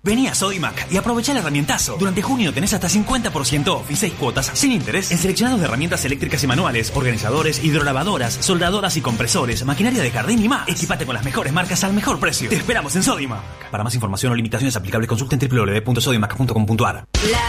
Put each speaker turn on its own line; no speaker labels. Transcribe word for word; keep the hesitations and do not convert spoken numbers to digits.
Vení a Sodimac y aprovecha el herramientazo. Durante junio tenés hasta cincuenta por ciento off y seis cuotas sin interés en seleccionados de herramientas eléctricas y manuales, organizadores, hidrolavadoras, soldadoras y compresores, maquinaria de jardín y más. Equipate con las mejores marcas al mejor precio. Te esperamos en Sodimac. Para más información o limitaciones aplicables, consulten doble u doble u doble u punto sodimac punto com punto a r.